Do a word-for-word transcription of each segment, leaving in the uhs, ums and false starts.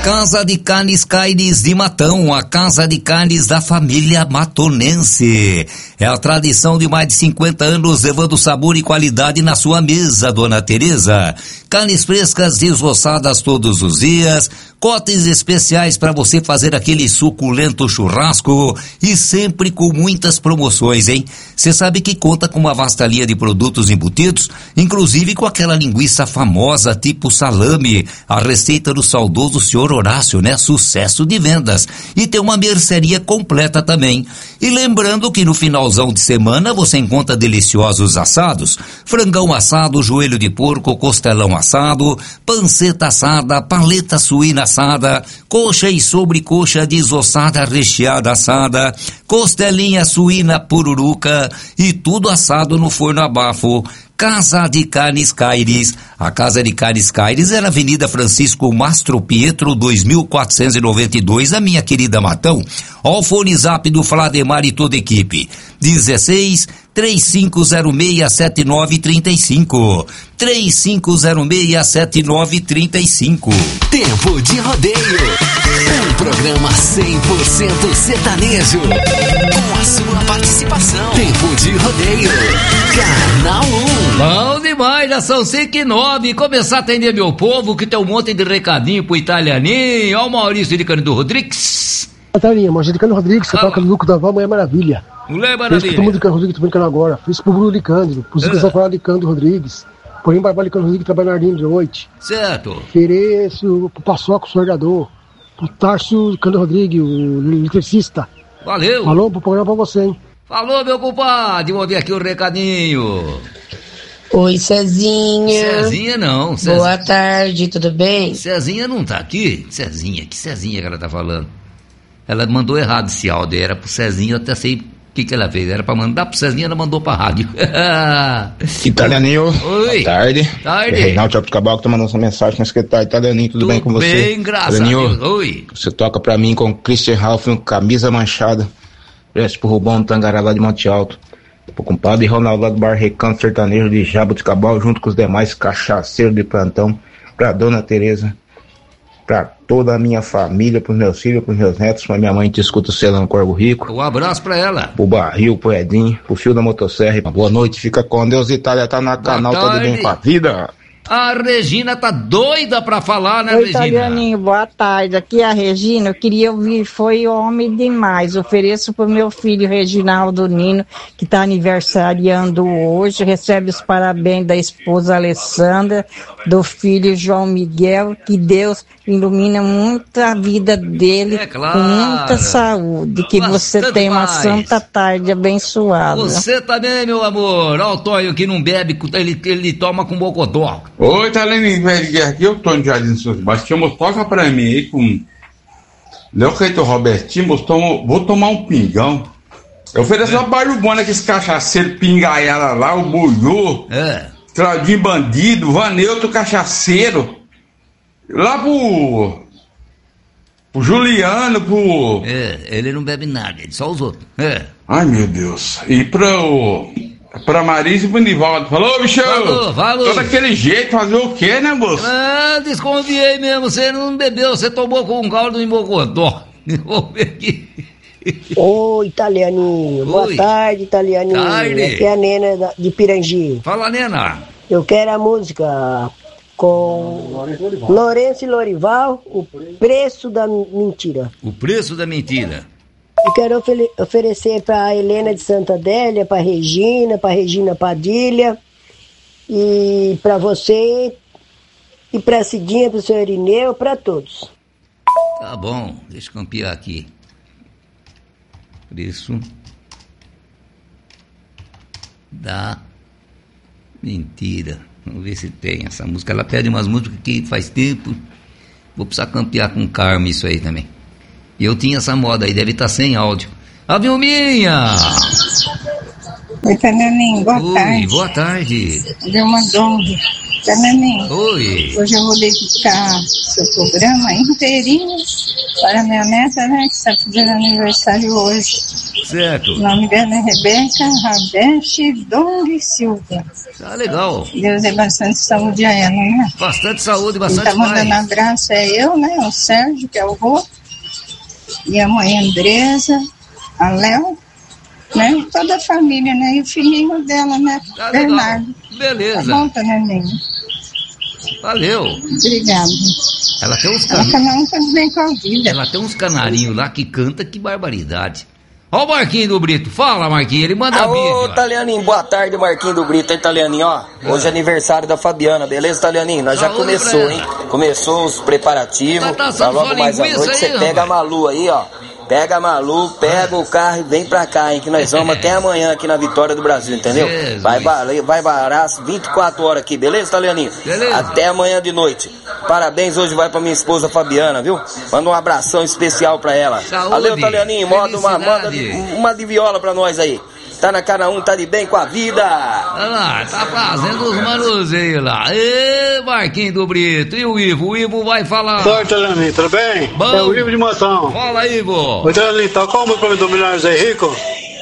Casa de Carnes Caires de Matão, a Casa de Carnes da família matonense. É a tradição de mais de cinquenta anos levando sabor e qualidade na sua mesa, dona Tereza. Carnes frescas desossadas todos os dias, cortes especiais para você fazer aquele suculento churrasco e sempre com muitas promoções, hein? Você sabe que conta com uma vasta linha de produtos embutidos, inclusive com aquela linguiça famosa tipo salame, a receita do saudoso senhor Horácio, né? Sucesso de vendas. E tem uma mercearia completa também. E lembrando que no finalzão de semana você encontra deliciosos assados, frangão assado, joelho de porco, costelão assado, panceta assada, paleta suína assada, coxa e sobrecoxa desossada recheada assada, costelinha suína pururuca e tudo assado no forno a bafo. Casa de Carnes Caires. A Casa de Carnes Caires é na Avenida Francisco Mastro Pietro, dois mil quatrocentos e noventa e dois, a minha querida Matão. Ó o fone zap do Flademar e toda a equipe. dezesseis, três cinco zero seis, sete nove três cinco. três cinco zero seis, sete nove três cinco. Tempo de Rodeio. Um programa cem por cento sertanejo. Com a sua participação. Tempo de Rodeio. Canal um. Bom demais, já são cinco e nove. Começar a atender meu povo, que tem um monte de recadinho pro italianinho. Ó o Maurício de Cândido Rodrigues. Tarinha, Maurício de Cândido Rodrigues, você toca no Lucro da Vó, Mulher Maravilha. Mulher Maravilha. Todo mundo de Cândido Rodrigues, tô brincando agora. Fiz pro Bruno de Cândido, pro Zico Zafará de Cândido Rodrigues. Porém, Barbalho de Cândido Rodrigues, trabalha na Ardinho de noite. Certo. Ofereço pro Paçoca, o Sorgador. Pro Tarso de Cândido Rodrigues, o eletricista. Valeu. Falou pro programa pra você, hein. Falou, meu compadre. Vou ver aqui o recadinho. Oi, Cezinha. Cezinha não. Cezinha. Boa tarde, tudo bem? Cezinha não tá aqui? Cezinha, que Cezinha que ela tá falando? Ela mandou errado esse áudio, era pro Cezinha, eu até sei o que que ela fez. Era pra mandar pro Cezinha, ela mandou pra rádio. Italianinho, Oi. boa tarde. Tarde. É Reinaldo Tchau Cabal que tá mandando essa mensagem com esse tá Italianinho, tudo, tudo bem com você? Bem, graças a Deus. Oi. Você toca pra mim com Christian Ralph, camisa manchada, preste pro Rubão no Tangará lá de Monte Alto. Pro compadre Ronaldo lá do Bar Recanto Sertanejo de Jaboticabal, junto com os demais cachaceiros de plantão, pra dona Tereza, pra toda a minha família, pros meus filhos, pros meus netos, pra minha mãe que escuta o Celão Corvo Rico. Um abraço pra ela. Pro Barril, pro Edinho, pro Fio da Motosserra. Boa noite, fica com Deus. Itália tá na Boa canal, tarde. Tudo bem com a vida. A Regina tá doida pra falar, né, Oi, Regina? Italianinho, boa tarde. Aqui é a Regina. Eu queria ouvir, foi homem demais. Ofereço pro meu filho Reginaldo Nino, que tá aniversariando hoje. Recebe os parabéns da esposa Alessandra, do filho João Miguel. Que Deus ilumina muito a vida dele, é claro. Com muita saúde. Que Bastante você tenha uma mais. santa tarde abençoada. Você também, meu amor. Olha o Tonho que não bebe, ele, ele toma com bocodó. Oi, Italianinho, aqui eu tô no Jardim São Sebastião, toca pra mim aí com Leocaito Robertinho, vou tomar um pingão. Eu ofereço é. uma barbona que esse cachaceiro pingaiada lá, o Buiú, é. Claudinho Bandido, Vaneuto Cachaceiro, lá pro, pro Juliano, pro... É, ele não bebe nada, ele só os outros. É. Ai, meu Deus. E pro... Pra Marisa e pro Nivaldo. Falou, bichão! Falou, falou. Tô daquele jeito, fazer o quê, né, moço? Ah, desconfiei mesmo, você não bebeu, você tomou com um caldo em bocodó. Vamos ver aqui. Ô, Italianinho, boa Oi. tarde, Italianinho. Tarde. Aqui é a Nena da- de Pirangi. Fala, Nena. Eu quero a música com Lourenço e Lorival, O Preço da Mentira. O preço da mentira. Eu quero ofele- oferecer para Helena de Santa Adélia, para Regina, para Regina Padilha, e para você, e para Cidinha, para o senhor Irineu, para todos. Tá bom, deixa eu campear aqui. Preço da mentira. Vamos ver se tem essa música. Ela pede umas músicas que faz tempo. Vou precisar campear com Carmo isso aí também. E eu tinha essa moda aí, deve estar sem áudio. A Vilminha! Oi, Tananinho, boa Oi, tarde. boa tarde. Vilma Dong. Tananinho, Oi. hoje eu vou dedicar seu programa inteirinho Para minha neta, né, que está fazendo aniversário hoje. Certo. O nome dela é Rebeca Rabete Dong Silva. Tá legal. Deus dê bastante saúde a ela, né? Bastante saúde, bastante Quem tá mandando paz. abraço é eu, né? O Sérgio, que é o vô. E a mãe Andresa, a Léo, né? Toda a família, né? E o filhinho dela, né? Tá legal. Bernardo. Beleza. Tá bom, Tanelinho? Valeu. Obrigada. Ela tem uns Ela can... cada um faz bem com a vida. Ela tem uns canarinhos lá que canta, que barbaridade. Ó o Marquinho do Brito. Fala, Marquinho, ele manda Alô, vídeo. Italianinho, boa tarde, Marquinho do Brito, hein, Italianinho, ó. Hoje é aniversário da Fabiana, beleza, Italianinho? Nós já Saúde começou, pra hein? ela. Começou os preparativos. Tá Pra assando logo sua mais à linguiça noite, aí, você pega a rapaz? Malu aí, ó. Pega a Malu, pega o carro e vem pra cá, hein? Que nós vamos até amanhã aqui na Vitória do Brasil, entendeu? Jesus. Vai, vai, vai varar as vinte e quatro horas aqui, beleza, Italianinho? Beleza. Até amanhã de noite. Parabéns hoje vai pra minha esposa Fabiana, viu? Manda um abração especial pra ela. Saúde, Valeu, Italianinho, manda uma, manda felicidade. uma de viola pra nós aí. Tá na Cana um, tá de bem com a vida. Olha lá, tá fazendo os manuseiros lá. Ê, Marquinho do Brito. E o Ivo? O Ivo vai falar. Oi, Italianinho, tudo bem? Bom. É o Ivo de Matão. Fala, Ivo. Oi, Italianinho, tá como pra mim do Milionários é Rico?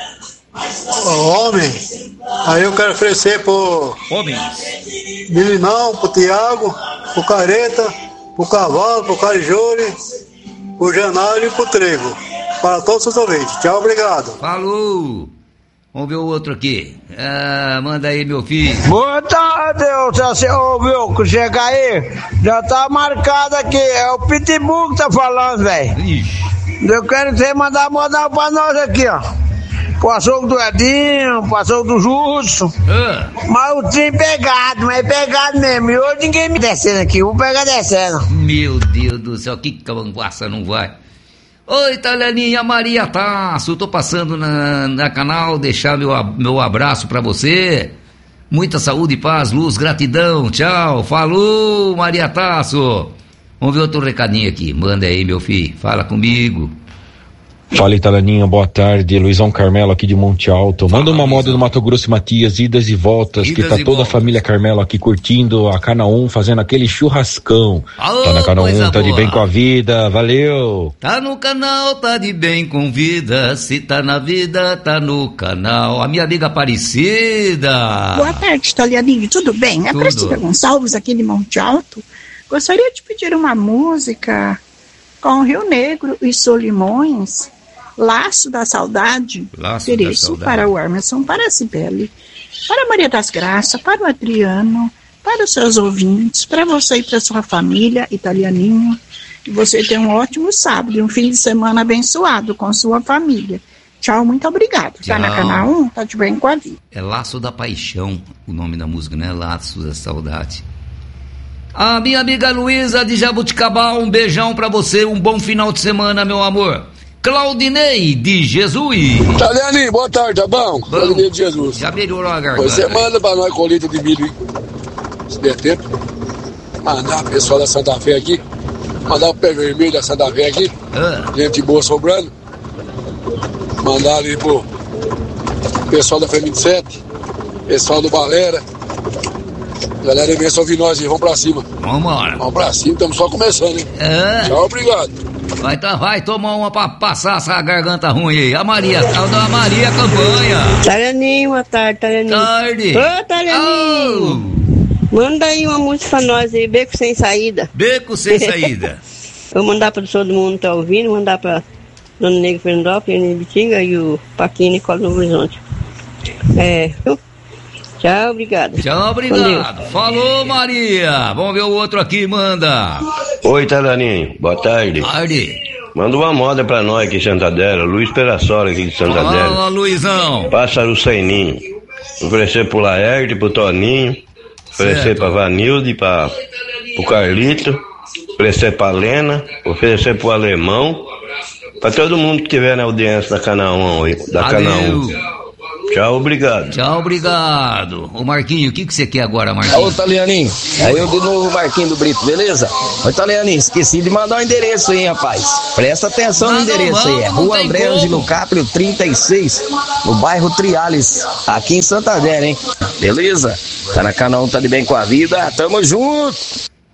O homem. Aí eu quero oferecer pro Homens. Milinão, pro Tiago, pro Careta, pro Cavalo, pro Carijore, pro Janário e pro Trevo. Para todos os ouvintes. Tchau, obrigado. Falou. Vamos ver o outro aqui. Ah, manda aí, meu filho. Boa tarde, você ouviu que chega aí? Já tá marcado aqui, é o Pitbull que tá falando, velho. Eu quero que você mandar modal pra nós aqui, ó. Pro açougue do Edinho, pro açougue do Justo. Ah. Mas o trem pegado, mas é pegado mesmo. E hoje ninguém me descendo aqui, vou pegar descendo. Meu Deus do céu, que cabanguaça não vai. Oi, Italianinha, Maria Tasso, tô passando na, na canal, deixar meu, meu abraço pra você. Muita saúde, paz, luz, gratidão, tchau. Falou, Maria Tasso. Vamos ver outro recadinho aqui, manda aí, meu filho, fala comigo. Fala, Italianinha, boa tarde, Luizão Carmelo aqui de Monte Alto. Manda uma moda do Mato Grosso e Matias, idas e voltas, Idas que tá e toda voltas. a família Carmelo aqui curtindo a Cana um, fazendo aquele churrascão. Alô, tá na Cana coisa um, tá de boa. bem com a vida, valeu! Tá no canal, tá de bem com vida. Se tá na vida, tá no canal. A minha amiga Aparecida. Boa tarde, Italianinho, tudo bem? É Tudo. Priscila Gonçalves, aqui de Monte Alto. Gostaria de pedir uma música com Rio Negro e Solimões, Laço da Saudade. Laço da Ofereço Saudade. para o Emerson, para a Cibele, para a Maria das Graças, para o Adriano, para os seus ouvintes, para você e para sua família, Italianinho. Que você tenha um ótimo sábado e um fim de semana abençoado com sua família. Tchau, muito obrigado. Tá na Tchau. Canal um, tá de bem com a vida. É Laço da Paixão, o nome da música, né? Laço da Saudade. A minha amiga Luísa de Jabuticabal, um beijão pra você, um bom final de semana, meu amor. Claudinei de Jesus. Italianinho, boa tarde, tá bom? Claudinei de Jesus. Já melhorou a garganta. Você manda pra nós colheita de milho, se der tempo. Mandar o pessoal da Santa Fé aqui. Mandar o pé vermelho da Santa Fé aqui. Ah. Gente boa sobrando. Mandar ali pro pessoal da F E M vinte e sete. Pessoal do Balera. Galera, vem só ouvir nós aí, vamos pra cima. Vambora. Vamos pra cima, estamos só começando, hein? É. Tchau, obrigado. Vai, tá, vai tomar uma pra passar essa garganta ruim aí. A Maria, a da Maria Campanha. Talianinho, boa tarde, Talianinho. Tarde. Ô, Talianinho. Manda aí uma música pra nós aí, Beco Sem Saída. Beco Sem Saída. Vou mandar pra todo mundo que tá ouvindo, mandar pra Dona Negra Fernandópolis, Ana Bitinga e o Paquinho Nicole Novo Horizonte. É, tchau, obrigado. Tchau, obrigado. Falou, Maria. Vamos ver o outro aqui, manda. Oi, Italianinho, boa tarde. Tarde. Manda uma moda pra nós aqui em Santa Adélia, Luiz Perassola aqui de Santa Adélia. Fala, Luizão. Pássaro sem ninho. Oferecer pro Laerte, pro Toninho, oferecer Certo. pra Vanilde, pra, pro Carlito, oferecer pra Lena, oferecer pro Alemão, pra todo mundo que tiver na audiência da Canal um aí, da Canal um. Tchau, obrigado. Tchau, obrigado. Ô Marquinho, o que, que você quer agora, Alô, Marquinho? Italianinho. É eu de novo, Marquinho do Brito, beleza? Ô, Italianinho, esqueci de mandar o endereço aí, rapaz. Presta atenção no Manda, endereço aí. É vamos, não Rua tem André como. Ângelo Caprio, trinta e seis, no bairro Triales, aqui em Santa Adélia, hein? Beleza? Tá na Canal um, tá de bem com a vida. Tamo junto.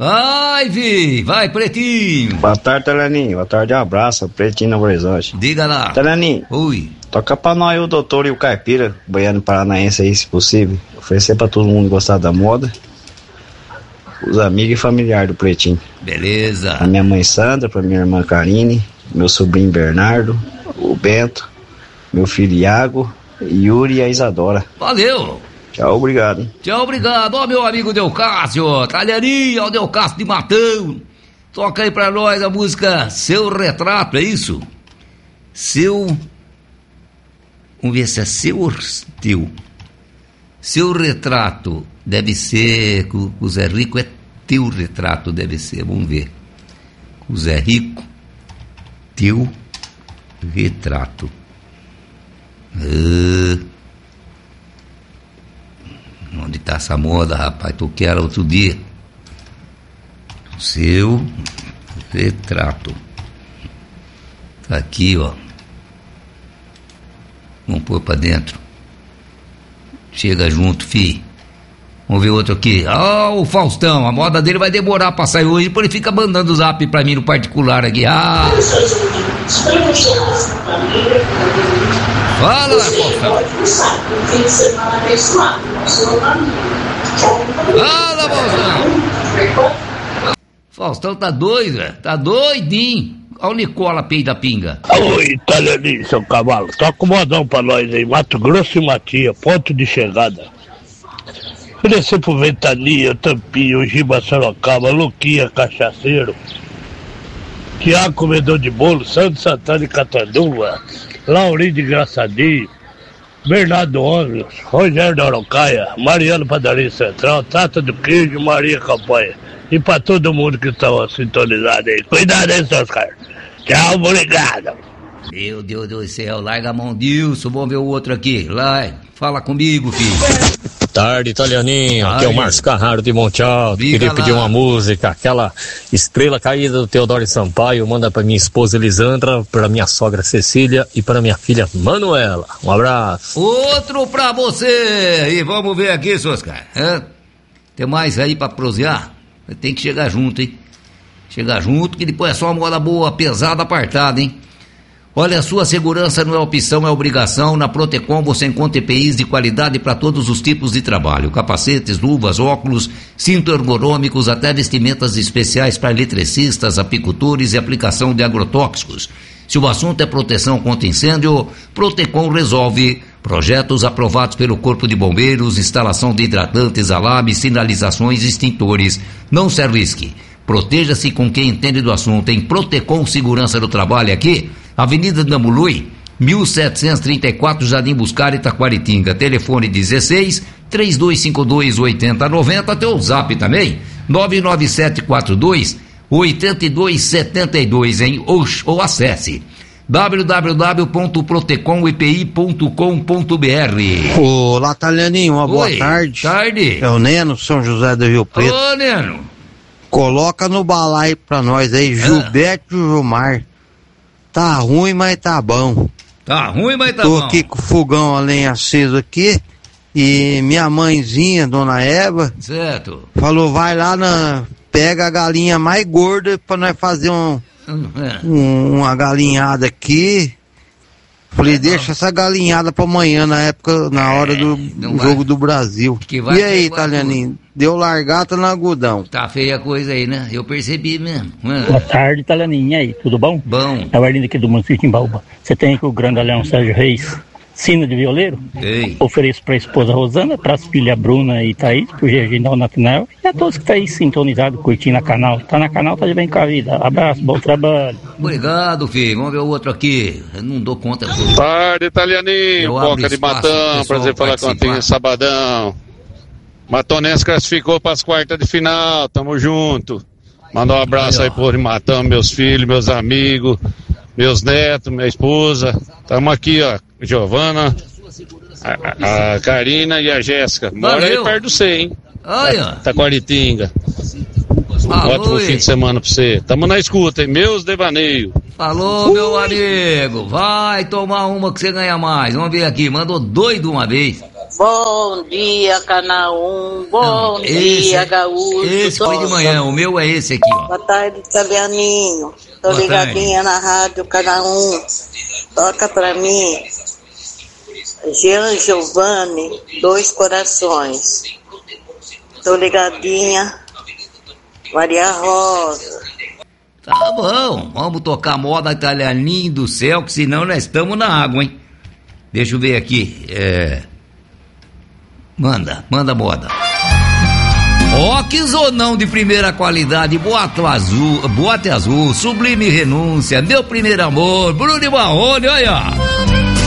Vai, Vi, vai, Pretinho. Boa tarde, Teleninho. Boa tarde, abraço, Pretinho Novo Horizonte. Diga lá. Teleninho. Oi. Toca pra nós o doutor e o caipira, baiano paranaense aí, se possível. Oferecer pra todo mundo gostar da moda. Os amigos e familiares do Pretinho. Beleza. Pra minha mãe Sandra, pra minha irmã Karine, meu sobrinho Bernardo, o Bento, meu filho Iago, Yuri e a Isadora. Valeu. Tchau, obrigado. Tchau, obrigado. Ó, meu amigo Delcácio, Talharinha, ó, Delcácio de Matão. Toca aí pra nós a música Seu Retrato, é isso? Seu... Vamos ver se é seu ou teu. Seu retrato deve ser, com o Zé Rico é teu retrato, deve ser, vamos ver. Com o Zé Rico, teu retrato. Ah, onde tá essa moda, rapaz? Tu quer outro dia? Seu retrato. Tá aqui, ó. Vamos pôr pra dentro. Chega junto, fi. Vamos ver outro aqui. Ah, oh, o Faustão. A moda dele vai demorar pra sair hoje, porque ele fica mandando o zap pra mim no particular aqui. Ah! Fala, Faustão. Fala, Faustão. Faustão tá doido, velho. Tá doidinho. Olha o Nicola Peida Pinga. Oi, Italianinho, seu cavalo. Toca um modão pra nós aí. Mato Grosso e Matia, ponto de chegada. Oferecer pro Ventania, Tampinho, Giba Sorocaba, Luquinha, Cachaceiro, Tiago Comedor de Bolo, Santo Santana e Catanduva, Laurinho de Graçadinho, Bernardo Ônibus, Rogério da Araucaia, Mariano Padaria Central, Tata do Queijo, Maria Campanha. E pra todo mundo que tá sintonizado aí. Cuidado aí, seus caras. Tchau, obrigado. Meu Deus do céu, larga a mão, Dilson. Vamos ver o outro aqui. Lá, fala comigo, filho. Tarde, Italianinho. Aqui é o Márcio Carraro de Monte Alto. Queria lá. pedir uma música, aquela Estrela Caída do Teodoro Sampaio. Manda pra minha esposa Elisandra, pra minha sogra Cecília e pra minha filha Manuela. Um abraço. Outro pra você. E vamos ver aqui, seus caras. É? Tem mais aí pra prosear? Tem que chegar junto, hein? Chegar junto, que depois é só uma moda boa, pesada, apartada, hein? Olha, a sua segurança não é opção, é obrigação. Na Protecom você encontra E P Is de qualidade para todos os tipos de trabalho. Capacetes, luvas, óculos, cinto ergonômicos, até vestimentas especiais para eletricistas, apicultores e aplicação de agrotóxicos. Se o assunto é proteção contra incêndio, Protecom resolve. Projetos aprovados pelo Corpo de Bombeiros, instalação de hidratantes, alarmes, sinalizações e extintores. Não se arrisque. Proteja-se com quem entende do assunto. Em Protecom Segurança do Trabalho aqui, Avenida Namului, mil setecentos e trinta e quatro, Jardim Buscar, Itaquaritinga. Telefone dezesseis, três dois cinco dois, oito zero nove zero. Tem o zap também, nove nove sete quatro dois, oito dois sete dois, hein? Ou, ou acesse w w w ponto protecom e p i ponto com ponto b r. Olá, Talianinho, uma boa Oi, tarde. tarde. É o Neno, São José do Rio Preto. Ô, Neno. Coloca no balaio pra nós aí, ah. Gilberto Gilmar. Tá ruim, mas tá bom. Tá ruim, mas tá Tô bom. Tô aqui com o fogão a lenha aceso aqui. E minha mãezinha, dona Eva, certo, falou, vai lá, na, pega a galinha mais gorda pra nós fazer um... É. Um, uma galinhada aqui. Falei, deixa essa galinhada pra amanhã, na época, na hora do jogo vai. do Brasil. E aí, Italianinho? Deu largata no agudão. Tá feia a coisa aí, né? Eu percebi mesmo. Mano. Boa tarde, Italianinho. E aí, tudo bom? Bom. É o Arlindo aqui do município de Imbaúba. Você tem aqui o grandalhão Sérgio Reis, sino de violeiro? Ei. Ofereço pra esposa Rosana, pras filhas Bruna e Thaís, pro Reginaldo Natanel e a todos que estão aí sintonizados, curtindo a canal. Tá na canal, tá de bem com a vida. Abraço, bom trabalho. Obrigado, filho. Vamos ver o outro aqui. Eu não dou conta. Boa tarde, Italianinho. Boca de Matão. Prazer falar contigo, sabadão. Matonense classificou pras quartas de final. Tamo junto. Manda um abraço aí, aí pro Matão, meus filhos, meus amigos, meus netos, minha esposa. Tamo aqui, ó. Giovana, a, a Karina e a Jéssica. Mora aí perto do C, hein? Olha. Taquaritinga. Ótimo fim de semana pra você. Tamo na escuta, hein? Meus devaneios. Falou, Ui. meu amigo. Vai tomar uma que você ganha mais. Vamos ver aqui. Mandou dois de uma vez. Bom dia, Canaum. Bom Não, dia, esse, Gaúcho. Esse foi de manhã, o meu é esse aqui, ó. Boa tarde, Italianinho. Tô Boa ligadinha tarde. na rádio Canaum. Toca pra mim. Jean Giovanni, Dois Corações. Tô ligadinha. Maria Rosa. Tá bom, vamos tocar moda Italianinho do céu, que senão nós estamos na água, hein? Deixa eu ver aqui, é... Manda, manda moda. Rocks ou não de primeira qualidade, boate azul, boate azul, sublime renúncia, meu primeiro amor, Bruno e Marrone, olha.